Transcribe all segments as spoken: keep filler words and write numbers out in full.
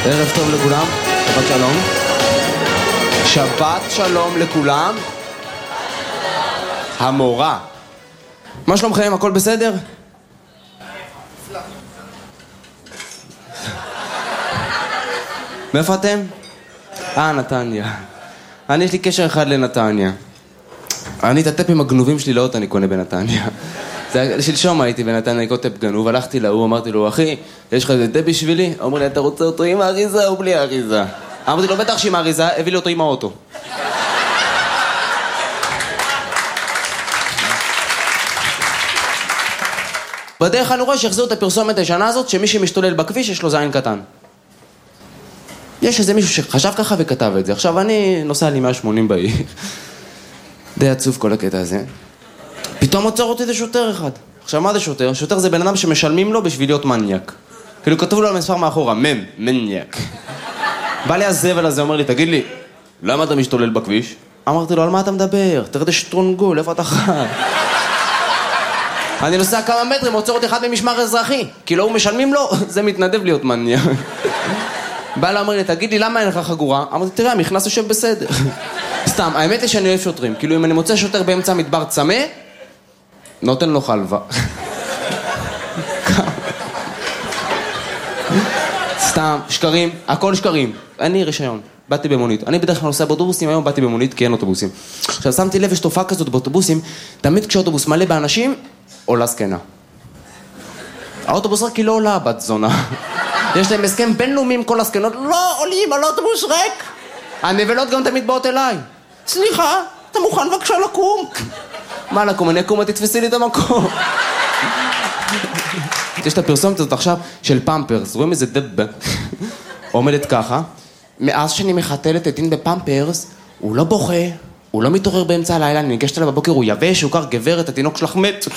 ערב טוב לכולם, שבת שלום. שבת שלום לכולם. המורה. מה שלומכם? הכל בסדר? מאיפה אתם? אה, נתניה. אני, יש לי קשר אחד לנתניה. אני את הטפים הגנובים שלי לאוטו אני קונה בנתניה. שלשום הייתי בנתניה, אני קוטפ גנוב, הלכתי להוא, אמרתי לו, אחי, יש לך איזה טפ בשבילי? אמר לי, אתה רוצה אותו עם האריזה או בלי האריזה? אמרתי לו, בטח שעם האריזה, הביא לי אותו עם האוטו. בדרך אני רואה שיחזירו את הפרסומת הישנה הזאת, שמי שמשתולל בכביש יש לו זין קטן. יש איזה מישהו שחשב ככה וכתב את זה. עכשיו אני נוסע לי מאה ושמונים בעיר. די עצוב כל הקטע הזה. פתאום עוצר אותי זה שוטר אחד. עכשיו מה זה שוטר? שוטר זה בן אדם שמשלמים לו בשביל להיות מניאק. כאילו כתוב לו על מספר מאחורה, מם, מניאק. בא לי הזבל הזה, אומר לי, תגיד לי, למה אתה משתולל בכביש? אמרתי לו, על מה אתה מדבר? תרד שטרונגול, איפה אתה חי? אני נוסע כמה מטרים, עוצר אותי אחד ממשמר אזרחי. כי לא הוא משלמים לו, זה מתנדב להיות מניאק. בא לה, אומר לי, תגיד לי, למה אין לך חגורה? אמרתי, תראה, המכנס יושב בסדר. סתם, האמת היא שאני אוהב שוטרים. כאילו, אם אני מוצא שוטר באמצע מדבר צמא, נותן לו חלבה. סתם, שקרים, הכל שקרים. אני רישיון, באתי במונית. אני בדרך כלל נוסע באוטובוסים, היום באתי במונית כי אין אוטובוסים. עכשיו, שמתי לב, יש תופעה כזאת באוטובוסים, תמיד כשאוטובוס מלא באנשים, עולה סקנה. האוטובוס רק כי לא עולה הבת זונה. יש להם הסכם בינלאומי עם כל הסקנות, לא עולים על אוטובוס ריק. הנבלות גם תמיד באות אליי. סליחה, אתה מוכן בבקשה לקום? מה לקום? אני אקום, תתפסי לי את המקום. יש את הפרסומת הזאת עכשיו של פמפרס, רואים איזה דבה? עומדת ככה, מאז שאני מחתלת את דין בפמפרס, הוא לא בוכה, הוא לא מתעורר באמצע הלילה, אני ניגשת אליו בבוקר, הוא יבש, הוא קר גברת, התינוק שלך מת.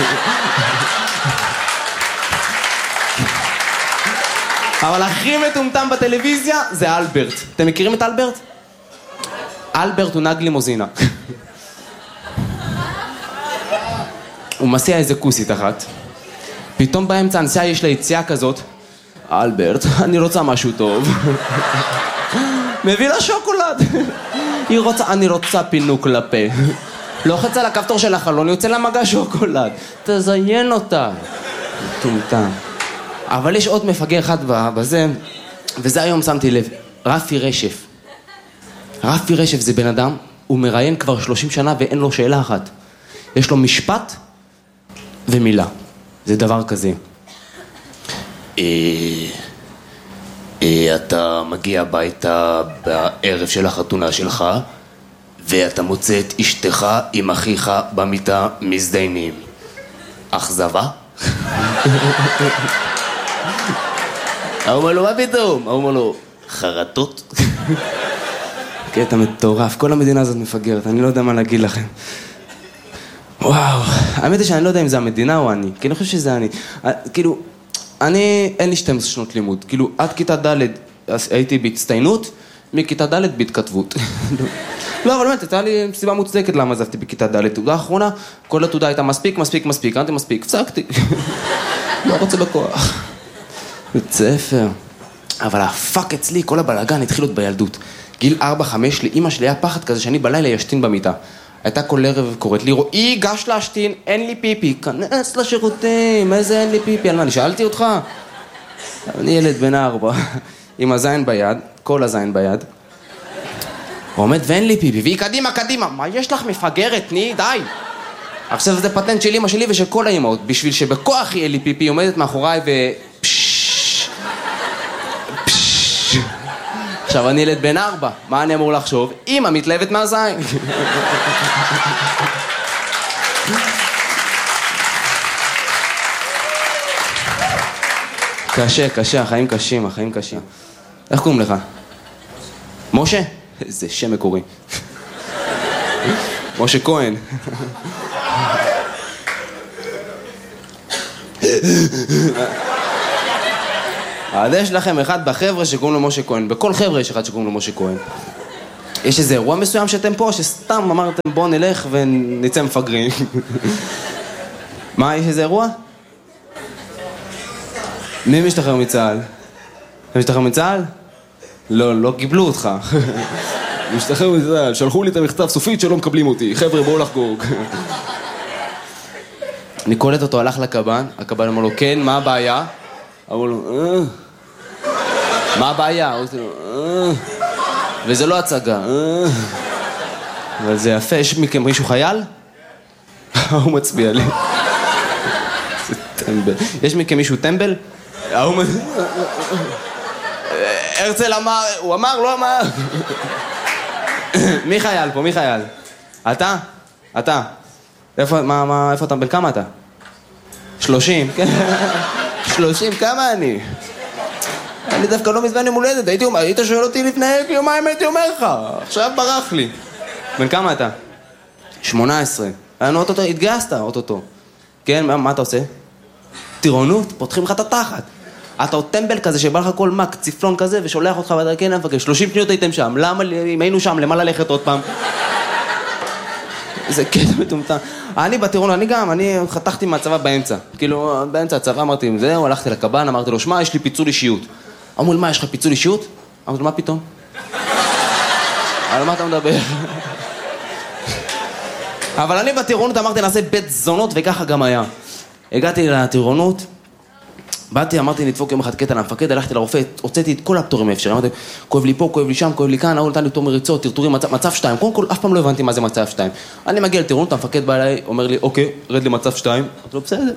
אבל הכי מטומטם בטלוויזיה זה אלברט. אתם מכירים את אלברט? אלברט הוא נהג לימוזינה. הוא מסיע איזה כוסית אחת. פתאום באמצע הנסיעה יש לה יציאה כזאת. אלברט, אני רוצה משהו טוב. מביא לה שוקולד. היא רוצה, אני רוצה פינוק לפה. לוחץ על הכפתור של החלון, יוצא לה מגע שוקולד. תזיין אותה. מטומטם. אבל יש עוד מפגר אחד בזה, וזה היום שמתי לב, רפי רשף. רפי רשף זה בן אדם, הוא מראיין כבר שלושים שנה ואין לו שאלה אחת. יש לו משפט ומילה. זה דבר כזה. אתה מגיע הביתה בערב של החתונה שלך, ואתה מוצא את אשתך עם אחיך במיטה מזדיינים. אכזבה? הוא אומר לו, מה פתאום? הוא אומר לו, חרטות? קטע מטורף, כל המדינה הזאת מפגרת, אני לא יודע מה להגיד לכם. וואו, האמת היא שאני לא יודע אם זה המדינה או אני, כי אני חושב שזה אני. כאילו, אני, אין לי שתים עשרה שנות לימוד, כאילו, עד כיתה ד' הייתי בהצטיינות, מכיתה ד' בהתכתבות. לא, אבל באמת, הייתה לי סיבה מוצדקת למה עזבתי בכיתה ד'. תעודה האחרונה, כל התעודה הייתה מספיק, מספיק, מספיק, אמרתי מספיק, פסקתי. לא רוצה בכוח. בית ספר. אבל הפאק אצלי, כל הבלגן התחיל עוד בילדות. גיל ארבע חמש, לאמא שלי היה פחד כזה שאני בלילה ישתין במיטה. הייתה כל ערב קוראת לי, רואי, גש להשתין, אין לי פיפי. כנס לשירותים, איזה אין לי פיפי? על מה, אני שאלתי אותך? אני ילד בן ארבע, עם הזין ביד, כל הזין ביד. הוא עומד ואין לי פיפי, והיא קדימה, קדימה. מה יש לך מפגרת? תני, די. עכשיו זה פטנט של אמא שלי ושל כל האמאות. בשביל שבכוח יהיה לי פיפי, היא עומדת מאחוריי ו... עכשיו אני ילד בן ארבע, מה אני אמור לחשוב? אמא מתלהבת מהזין. קשה, קשה, החיים קשים, החיים קשים. איך קוראים לך? משה? איזה שם מקורי. משה כהן. אז יש לכם אחד בחבר'ה שקוראים לו משה כהן, בכל חבר'ה יש אחד שקוראים לו משה כהן. יש איזה אירוע מסוים שאתם פה, שסתם אמרתם בוא נלך ונצא מפגרים. מה, יש איזה אירוע? מי משתחרר מצה"ל? אתה משתחרר מצה"ל? לא, לא קיבלו אותך. משתחרר מזה, שלחו לי את המכתב סופית שלא מקבלים אותי. חבר'ה, בואו לחגוג. אני קולט אותו, הלך לקב"ן, הקב"ן אמר לו, כן, מה הבעיה? אמרו לו, אה... מה הבעיה? הוא אמר לו, אה... וזה לא הצגה, אה... אבל זה יפה, יש מכם מישהו חייל? הוא מצביע לי. זה טמבל. יש מכם מישהו טמבל? הוא מצביע... הרצל אמר, הוא אמר, לא אמר. מי חייל פה? מי חייל? אתה? אתה? איפה, מה, מה, איפה אתה? בן כמה אתה? שלושים, כן? שלושים, כמה אני? אני דווקא לא מזמן יום הולדת, הייתי אומר, היית שואל אותי לפני יומיים, הייתי אומר לך, עכשיו ברח לי. בן כמה אתה? שמונה עשרה. היה אוטוטו, התגייסת, אוטוטו. כן, מה, מה אתה עושה? טירונות, פותחים לך את התחת. אתה עוד טמבל כזה שבא לך כל מק, ציפלון כזה, ושולח אותך ואתה, כן, אני מפגש, שלושים שניות הייתם שם, למה, אם היינו שם, למה ללכת עוד פעם? זה קטע מטומטם. אני בטירון, אני גם, אני חתכתי מהצבא באמצע. כאילו, באמצע הצבא אמרתי, זהו, הלכתי לקב"ן, אמרתי לו, שמע, יש לי פיצול אישיות. אמרו לי, מה, יש לך פיצול אישיות? אמרתי לו, מה פתאום? על מה אתה מדבר? אבל אני בטירונות אמרתי, נעשה בית זונות, וככה גם היה. הגעתי לטירונות, באתי, אמרתי, נדפוק יום אחד קטע למפקד, הלכתי לרופא, הוצאתי את כל הפטורים האפשריים, אמרתי, כואב לי פה, כואב לי שם, כואב לי כאן, הוא נתן לי פטור מריצות, טרטורים, מצב, מצב שתיים, קודם כל, אף פעם לא הבנתי מה זה מצב שתיים. אני מגיע לטירונות, המפקד בא אליי, אומר לי, אוקיי, רד למצב שתיים, אמרתי לו, בסדר.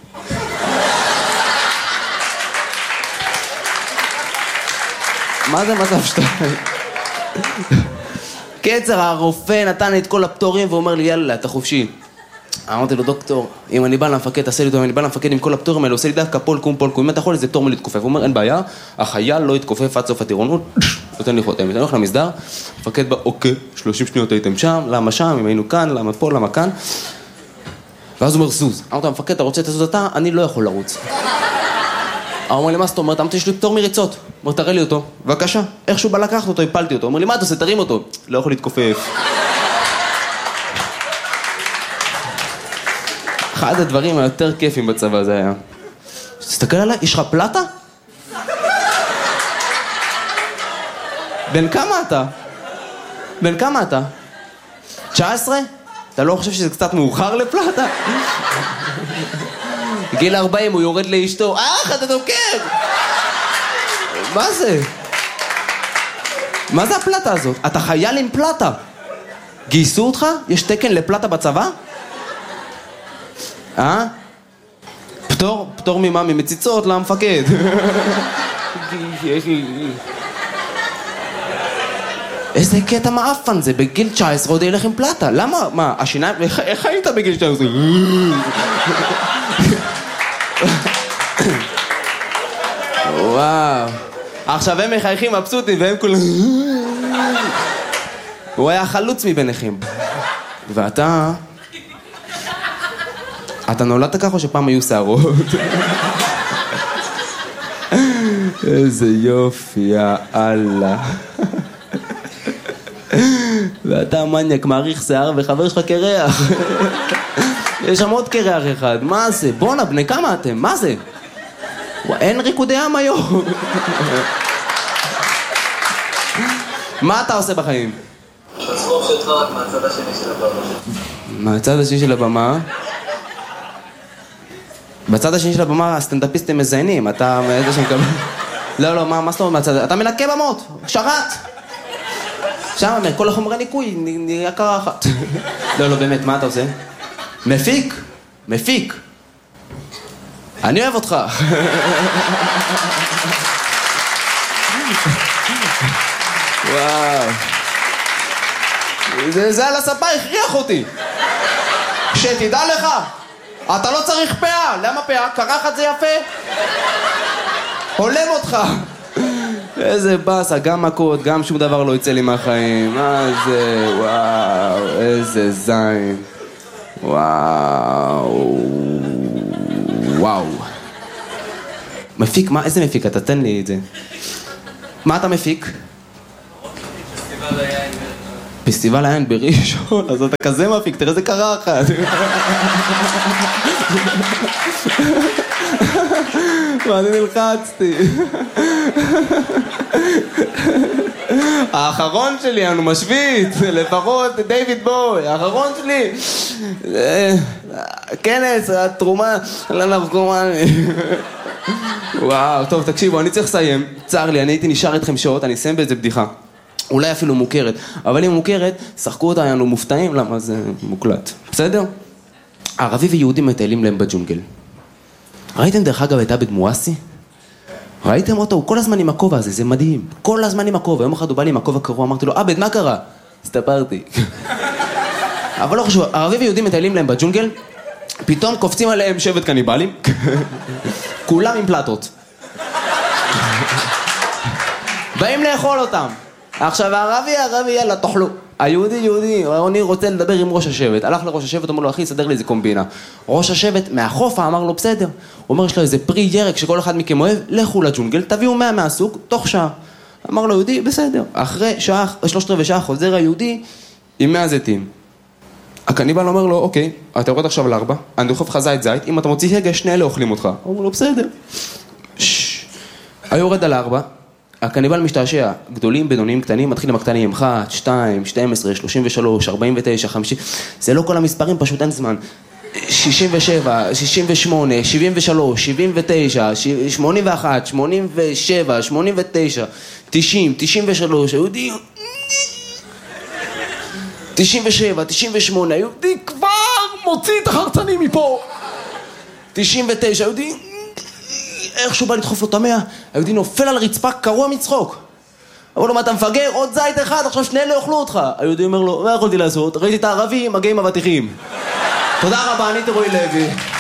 מה זה מצב שתיים? קצר, הרופא נתן לי את כל הפטורים, ואומר לי, יאללה, אתה חופשי. אמרתי לו, דוקטור, אם אני בא למפקד, תעשה לי אותו, אם אני בא למפקד עם כל הפטורים האלה, עושה לי דווקא פולקום, פולקום, אם אתה יכול, זה פטור מלהתכופף. הוא אומר, אין בעיה, החייל לא יתכופף עד סוף הטירונות, נותן לי חותם. אני הולך למסדר, המפקד בא, אוקיי, שלושים שניות הייתם שם, למה שם, אם היינו כאן, למה פה, למה כאן. ואז הוא אומר, זוז. אמרתי, המפקד, אתה רוצה לזוז אתה? אני לא יכול לרוץ. הוא אומר לי, מה זאת אומרת? אמרתי, יש לי פטור מריצות. אומר, תראה לי אותו. בבקשה. איכשהו בא לקחת אותו, הפלתי אותו. אומר לי, מה אתה עושה? תרים אותו. לא יכול להתכופף. אחד הדברים היותר כיפים בצבא זה היה. תסתכל עליי, יש לך פלטה? בן כמה אתה? בן כמה אתה? תשע עשרה? אתה לא חושב שזה קצת מאוחר לפלטה? גיל ארבעים הוא יורד לאשתו, אך, אתה דוקר! מה זה? מה זה הפלטה הזאת? אתה חייל עם פלטה. גייסו אותך? יש תקן לפלטה בצבא? אה? פטור? פטור ממה? ממציצות למפקד. איזה קטע מאפן זה, בגיל תשע עשרה עוד ילך עם פלטה. למה? מה? השיניים? איך היית בגיל תשע עשרה? וואו. עכשיו הם מחייכים מבסוטים והם כולם... הוא היה חלוץ מביניכם. ואתה... אתה נולדת ככה או שפעם היו שערות? איזה יופי, יאללה. ואתה מניאק, מעריך שיער וחבר שלך קרח. יש שם עוד קרח אחד, מה זה? בונה, בני כמה אתם? מה זה? אין ריקודי עם היום. מה אתה עושה בחיים? הסרוף שלך רק מהצד השני של הבמה. מהצד השני של הבמה? בצד השני של הבמה הסטנדאפיסטים מזיינים, אתה... לא, לא, מה זאת אומרת מהצד? אתה מנקה במות, שרת. שם, כל החומרי ניקוי, נהיה קרחת. לא, לא, באמת, מה אתה עושה? מפיק, מפיק. אני אוהב אותך. וואו. זה, זה על הספה הכריח אותי. שתדע לך, אתה לא צריך פאה. למה פאה? קרחת זה יפה. הולם אותך. איזה בסה, גם מכות, גם שום דבר לא יצא לי מהחיים. מה זה, וואו, איזה זין. וואו. וואו. מפיק, מה, איזה מפיק? אתה תן לי את זה. מה אתה מפיק? פסטיבל היין. פסטיבל היין בראשון, אז אתה כזה מפיק, תראה איזה קרחת. מה אני נלחצתי? האחרון שלי, אנו משוויץ, לפחות דיוויד בוי, האחרון שלי. כנס, התרומה לנרקומני. וואו, טוב, תקשיבו, אני צריך לסיים. צר לי, אני הייתי נשאר איתכם שעות, אני אסיים באיזה בדיחה. אולי אפילו מוכרת, אבל אם מוכרת, שחקו אותה, היינו מופתעים, למה זה מוקלט. בסדר? ערבי ויהודים מטיילים להם בג'ונגל. ראיתם דרך אגב את עבד מואסי? ראיתם אותו? הוא כל הזמן עם הכובע הזה, זה מדהים. כל הזמן עם הכובע. יום אחד הוא בא לי עם הכובע קרוע, אמרתי לו, עבד, מה קרה? הסתפרתי. אבל לא חשוב, ערבי ויהודים מטיילים להם בג'ונגל, פתאום קופצים עליהם שבט קניבלים, כולם עם פלטות. באים לאכול אותם. עכשיו, הערבי, הערבי, יאללה, תאכלו. היהודי, יהודי, אני רוצה לדבר עם ראש השבט. הלך לראש השבט, אמר לו, אחי, סדר לי איזה קומבינה. ראש השבט מהחופה אמר לו, בסדר. הוא אומר, יש לו איזה פרי ירק שכל אחד מכם אוהב, לכו לג'ונגל, תביאו מאה מהסוג, תוך שעה. אמר לו, יהודי, בסדר. אחרי שעה, שלושת רבעי שעה, חוזר היהודי עם מאה זיתים. הקניבל אומר לו, אוקיי, אתה יורד עכשיו לארבע, אני דוחף לך זית זית, אם אתה מוציא הגה, שני אלה אוכלים אותך. הוא אומר לו, בסדר. היורד על ארבע, הקניבל משתעשע, גדולים, בינוניים, קטנים, מתחיל עם הקטנים, אחת, שתיים, שתים עשרה, שלושים ושלוש, ארבעים ותשע, חמישים, זה לא כל המספרים, פשוט אין זמן. שישים ושבע, שישים ושמונה, שבעים ושלוש, שבעים ותשע, שמונים ואחת, שמונים ושבע, שמונים ותשע, תשעים, תשעים ושלוש, היהודי... תשעים ושבע, תשעים ושמונה, היהודי כבר מוציא את החרצנים מפה. תשעים ותשע, היהודי... איכשהו בא לדחוף לו את המאה, היהודי נופל על הרצפה קרוע מצחוק. אמרו לו, מה אתה מפגר? עוד זית אחד, עכשיו שני אלה יאכלו אותך. היהודי אומר לו, מה יכולתי לעשות? ראיתי את הערבים, מגיעים אבטיחים. תודה רבה, אני רועי לוי.